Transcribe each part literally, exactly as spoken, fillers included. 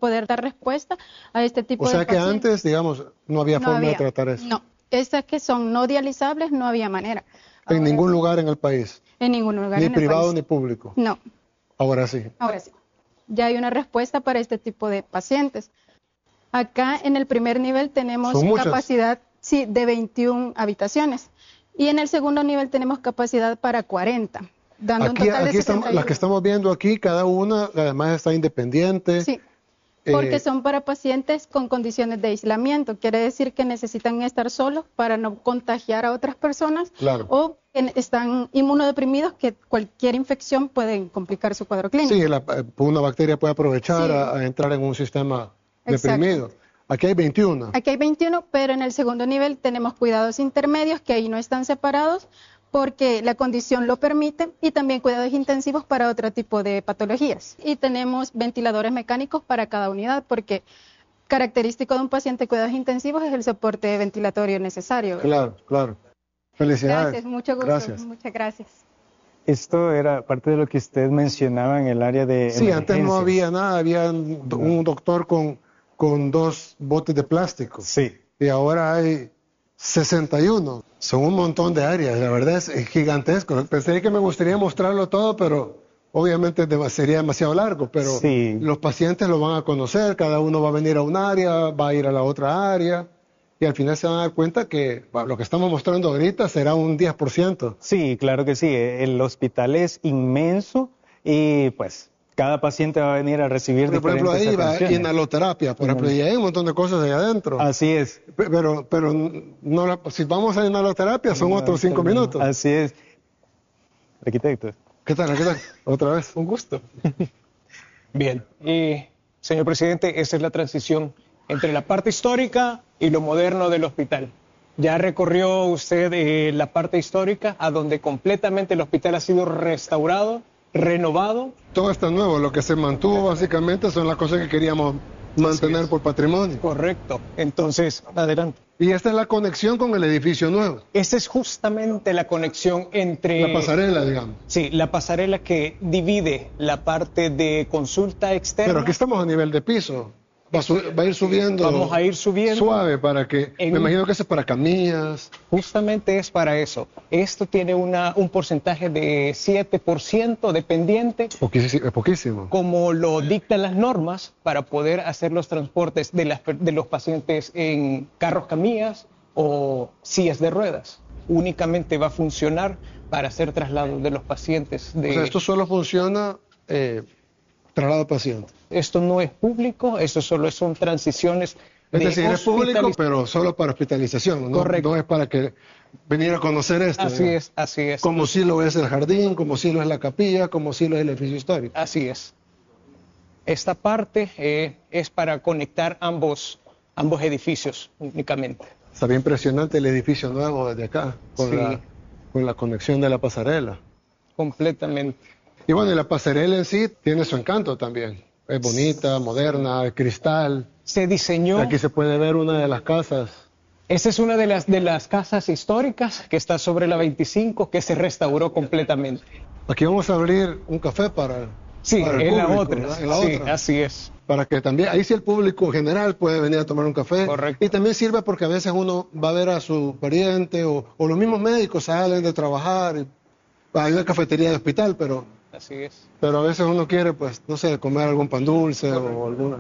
poder dar respuesta a este tipo o de sea que pacientes. antes, digamos, no había No forma había, de tratar eso. No, estas que son no dializables no había manera. En Ahora ningún sí. lugar en el país. En ningún lugar Ni en el privado país. ni público. No, Ahora sí. ahora sí. Ya hay una respuesta para este tipo de pacientes. Acá en el primer nivel tenemos Son muchas. capacidad sí, de veintiuna habitaciones y en el segundo nivel tenemos capacidad para cuarenta, dando Aquí, un total aquí de estamos, las que estamos viendo aquí, cada una además está independiente. Sí, porque Eh, son para pacientes con condiciones de aislamiento. Quiere decir que necesitan estar solos para no contagiar a otras personas Claro. o que están inmunodeprimidos, que cualquier infección puede complicar su cuadro clínico. Sí, la, una bacteria puede aprovechar Sí. a, a entrar en un sistema Exacto. deprimido. Aquí hay veintiuna. Aquí hay veintiuno, pero en el segundo nivel tenemos cuidados intermedios que ahí no están separados porque la condición lo permite y también cuidados intensivos para otro tipo de patologías. Y tenemos ventiladores mecánicos para cada unidad porque característico de un paciente de cuidados intensivos es el soporte ventilatorio necesario. Claro, claro. Felicidades. Gracias, mucho gusto. Gracias. Muchas gracias. Esto era parte de lo que usted mencionaba en el área de Sí, antes no emergencias. había nada, había un, un doctor con, con dos botes de plástico. Sí. Y ahora hay sesenta y uno. Son un montón de áreas, la verdad es, es gigantesco. Pensé que me gustaría mostrarlo todo, pero obviamente deba- sería demasiado largo. Pero Sí. los pacientes lo van a conocer, cada uno va a venir a un área, va a ir a la otra área. Y al final se van a dar cuenta que bueno, lo que estamos mostrando ahorita será un diez por ciento. Sí, claro que sí. El hospital es inmenso y pues cada paciente va a venir a recibir Por ejemplo, diferentes ahí va atenciones. inhaloterapia, por ejemplo, y hay un montón de cosas ahí adentro. Así es. Pe- Pero, pero no la- si vamos a inhaloterapia son otros cinco minutos. Así es. Arquitecto. ¿Qué tal? ¿Qué tal? Otra vez. Un gusto. Bien, y señor presidente, esa es la transición entre la parte histórica y lo moderno del hospital. Ya recorrió usted eh, la parte histórica, a donde completamente el hospital ha sido restaurado, renovado. Todo está nuevo. Lo que se mantuvo básicamente son las cosas que queríamos mantener por patrimonio. Correcto. Entonces, adelante. Y esta es la conexión con el edificio nuevo. Esa es justamente la conexión entre... La pasarela, digamos. Sí, la pasarela que divide la parte de consulta externa. Pero aquí estamos a nivel de piso. Va a, su- va a ir subiendo. Vamos a ir subiendo. Suave para que. En- Me imagino que eso es para camillas. Justamente es para eso. Esto tiene una, un porcentaje de siete por ciento dependiente, Poquísimo. Es poquísimo. como lo dictan las normas, para poder hacer los transportes de, las, per- de los pacientes en carros camillas o sillas de ruedas. Únicamente va a funcionar para hacer traslados de los pacientes. De... O sea, esto solo funciona eh, traslado paciente. Esto no es público, eso solo son transiciones. Es de decir, es público, hospitaliz- pero solo para hospitalización. ¿no? Correcto. No es para que venir a conocer esto. Así digamos. es, así es. Como si lo es el jardín, como si lo es la capilla, como si lo es el edificio histórico. Así es. Esta parte eh, es para conectar ambos, ambos edificios únicamente. Está bien impresionante el edificio nuevo desde acá, con, Sí. la, con la conexión de la pasarela. Completamente. Y bueno, y la pasarela en sí tiene su encanto también. Es bonita, moderna, de cristal. Se diseñó. Aquí se puede ver una de las casas. Esa es una de las, de las casas históricas que está sobre la veinticinco, que se restauró completamente. Aquí vamos a abrir un café para, Sí, para el en la público, otra. ¿verdad? En la Sí, otra. así es. Para que también, ahí sí el público general puede venir a tomar un café. Correcto. Y también sirve porque a veces uno va a ver a su pariente o, o los mismos médicos salen de trabajar. Y, hay una cafetería de hospital, pero, Así es. pero a veces uno quiere, pues, no sé, comer algún pan dulce o alguna...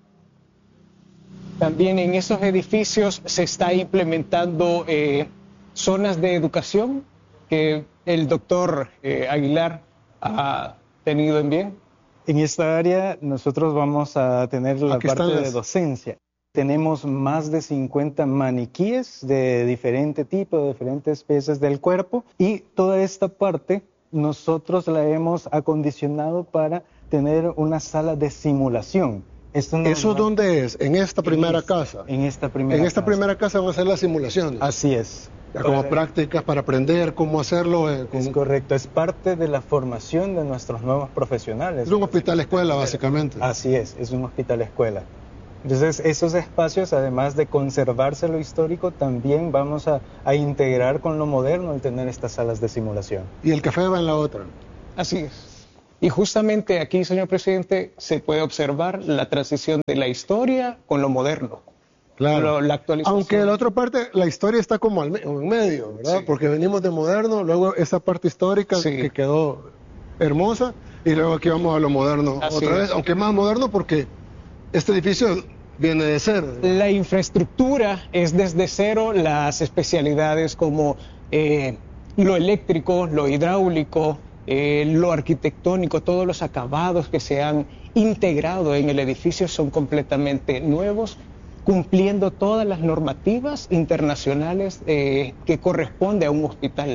También en esos edificios se está implementando eh, zonas de educación que el doctor eh, Aguilar ha tenido en bien. En esta área nosotros vamos a tener la Aquí parte están de las- docencia. Tenemos más de cincuenta maniquíes de diferente tipo, de diferentes piezas del cuerpo, y toda esta parte nosotros la hemos acondicionado para tener una sala de simulación. Esto no ¿Eso va- dónde es? ¿En esta primera en, casa? En esta primera En esta casa. primera casa van a hacer las simulaciones. Así es. Ya como Para- prácticas para aprender cómo hacerlo. eh, con- Es correcto, es parte de la formación de nuestros nuevos profesionales. Es un hospital escuela, básicamente. Así es, es un hospital escuela. Entonces, esos espacios, además de conservarse lo histórico, también vamos a, a integrar con lo moderno al tener estas salas de simulación. Y el café va en la otra. Así es. Y justamente aquí, señor presidente, se puede observar la transición de la historia con lo moderno. Claro. Lo, la actualización. Aunque la otra parte, la historia está como al me- en medio, ¿verdad? Sí. Porque venimos de moderno, luego esa parte histórica Sí. que quedó hermosa, y luego aquí vamos a lo moderno Así otra es. vez, aunque más moderno porque este edificio viene de ser. La infraestructura es desde cero, las especialidades como eh, lo eléctrico, lo hidráulico, eh, lo arquitectónico, todos los acabados que se han integrado en el edificio son completamente nuevos, cumpliendo todas las normativas internacionales eh, que corresponde a un hospital.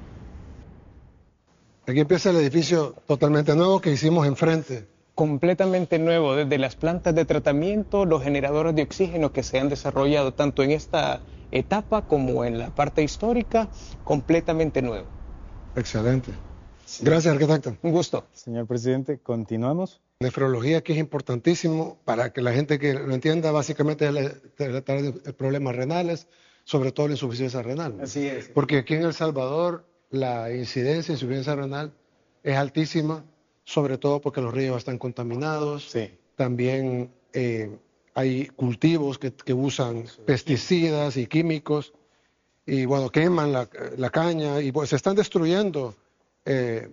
Aquí empieza el edificio totalmente nuevo que hicimos enfrente. Completamente nuevo, desde las plantas de tratamiento, los generadores de oxígeno que se han desarrollado tanto en esta etapa como en la parte histórica, completamente nuevo. Excelente. Gracias, arquitecto. Un gusto. Señor presidente, continuamos. Nefrología, que es importantísimo para que la gente que lo entienda, básicamente es la- tratar de de problemas renales, sobre todo la insuficiencia renal. Así es. Porque aquí en El Salvador la incidencia de insuficiencia renal es altísima, sobre todo porque los ríos están contaminados. Sí. También eh, hay cultivos que, que usan pesticidas y químicos y bueno, queman la, la caña y pues se están destruyendo eh,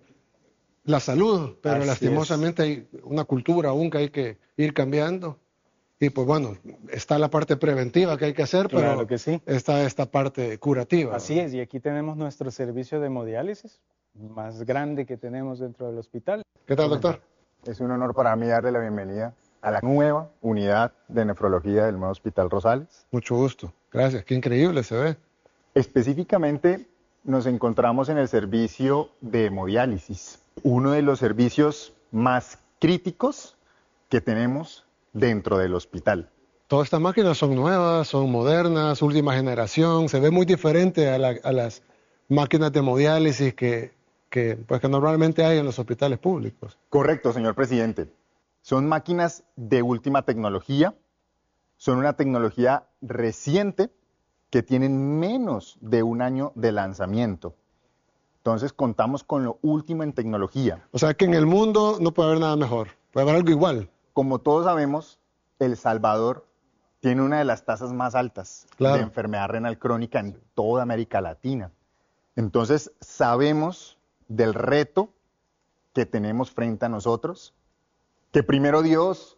la salud, pero Así lastimosamente hay una cultura aún que hay que ir cambiando. Y pues bueno, está la parte preventiva que hay que hacer, pero Claro que sí. está esta parte curativa. Así es, y aquí tenemos nuestro servicio de hemodiálisis, más grande que tenemos dentro del hospital. ¿Qué tal, doctor? Es un honor para mí darle la bienvenida a la nueva unidad de nefrología del nuevo Hospital Rosales. Mucho gusto. Gracias. Qué increíble se ve. Específicamente nos encontramos en el servicio de hemodiálisis, uno de los servicios más críticos que tenemos dentro del hospital. Todas estas máquinas son nuevas, son modernas, última generación. Se ve muy diferente a, la- a las máquinas de hemodiálisis que, que, pues, que normalmente hay en los hospitales públicos. Correcto, señor presidente. Son máquinas de última tecnología, son una tecnología reciente que tienen menos de un año de lanzamiento. Entonces contamos con lo último en tecnología. O sea que en el mundo no puede haber nada mejor. Puede haber algo igual. Como todos sabemos, El Salvador tiene una de las tasas más altas Claro. de enfermedad renal crónica en toda América Latina. Entonces sabemos del reto que tenemos frente a nosotros, que primero Dios,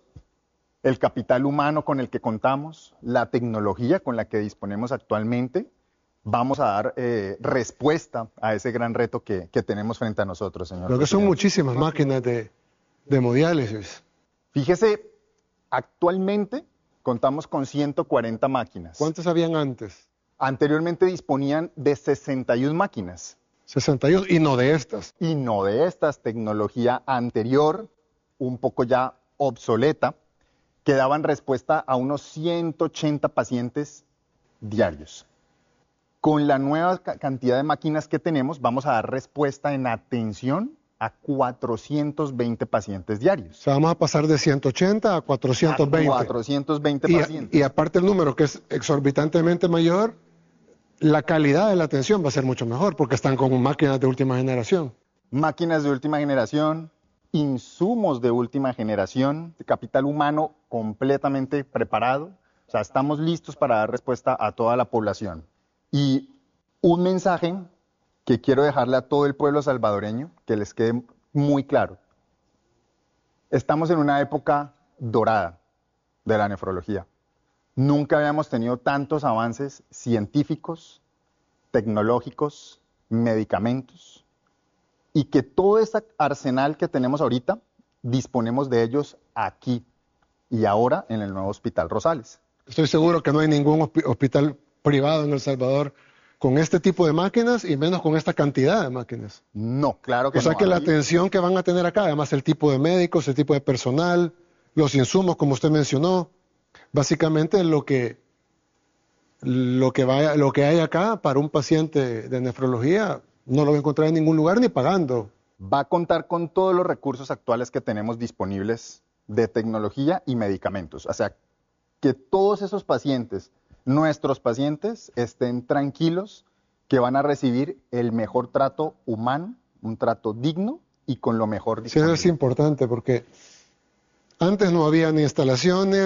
el capital humano con el que contamos, la tecnología con la que disponemos actualmente, vamos a dar eh, respuesta a ese gran reto que, que tenemos frente a nosotros, señor. Lo que son presidente. muchísimas máquinas de, de hemodiálisis. Fíjese, actualmente contamos con ciento cuarenta máquinas. ¿Cuántas habían antes? Anteriormente disponían de sesenta y una máquinas. sesenta y uno. Y no de estas. Y no de estas, tecnología anterior, un poco ya obsoleta, que daban respuesta a unos ciento ochenta pacientes diarios. Con la nueva ca- cantidad de máquinas que tenemos, vamos a dar respuesta en atención a cuatrocientos veinte pacientes O diarios. sea, vamos a pasar de ciento ochenta a cuatrocientos veinte. A cuatrocientos veinte Y, pacientes. y aparte el número, que es exorbitantemente mayor, la calidad de la atención va a ser mucho mejor porque están con máquinas de última generación. Máquinas de última generación, insumos de última generación, capital humano completamente preparado. O sea, estamos listos para dar respuesta a toda la población. Y un mensaje que quiero dejarle a todo el pueblo salvadoreño, que les quede muy claro. Estamos en una época dorada de la nefrología. Nunca habíamos tenido tantos avances científicos, tecnológicos, medicamentos, y que todo ese arsenal que tenemos ahorita, disponemos de ellos aquí y ahora en el nuevo Hospital Rosales. Estoy seguro que no hay ningún hospi- hospital privado en El Salvador con este tipo de máquinas y menos con esta cantidad de máquinas. No, claro que O sea no. que la Ahí- atención que van a tener acá, además el tipo de médicos, el tipo de personal, los insumos, como usted mencionó, básicamente lo que, lo que, vaya, lo que hay acá para un paciente de nefrología no lo va a encontrar en ningún lugar ni pagando. va a contar con todos los recursos actuales que tenemos disponibles de tecnología y medicamentos. O sea, que todos esos pacientes, nuestros pacientes, estén tranquilos que van a recibir el mejor trato humano, un trato digno y con lo mejor Sí, eso es disponible. importante porque antes no había ni instalaciones,